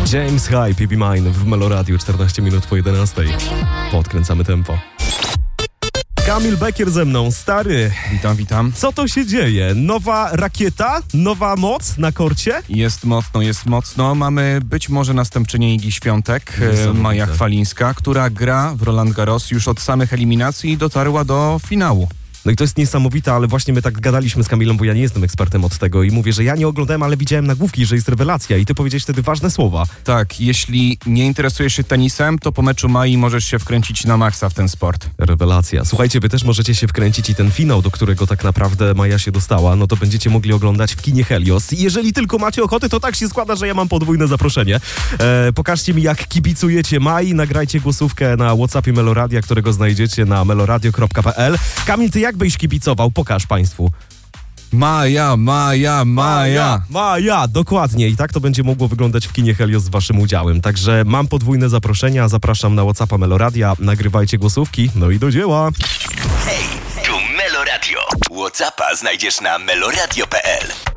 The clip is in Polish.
James Hype, Be Mine w Meloradiu, 14 minut po 11. Podkręcamy tempo. Kamil Bekier ze mną, stary. Witam. Co to się dzieje? Nowa rakieta? Nowa moc na korcie? Jest mocno. Mamy być może następczynię Igi Świątek, Maja Chwalińska, która gra w Roland Garros już od samych eliminacji i dotarła do finału. No i to jest niesamowite, ale właśnie my tak gadaliśmy z Kamilem, bo ja nie jestem ekspertem od tego i mówię, że ja nie oglądałem, ale widziałem nagłówki, że jest rewelacja i ty powiedziałeś wtedy ważne słowa. Tak, jeśli nie interesujesz się tenisem, to po meczu Mai możesz się wkręcić na maksa w ten sport. Rewelacja. Słuchajcie, wy też możecie się wkręcić i ten finał, do którego tak naprawdę Maja się dostała, no to będziecie mogli oglądać w kinie Helios. I jeżeli tylko macie ochotę, to tak się składa, że ja mam podwójne zaproszenie. Pokażcie mi, jak kibicujecie Mai, nagrajcie głosówkę na WhatsAppie Meloradia, którego znajdziecie na meloradio.pl. Kamil, ty jak byś kibicował? Pokaż państwu. Maja, dokładnie. I tak to będzie mogło wyglądać w kinie Helios z waszym udziałem. Także mam podwójne zaproszenia, zapraszam na WhatsAppa Meloradia, nagrywajcie głosówki, no i do dzieła. Hej, tu Meloradio. WhatsAppa znajdziesz na meloradio.pl.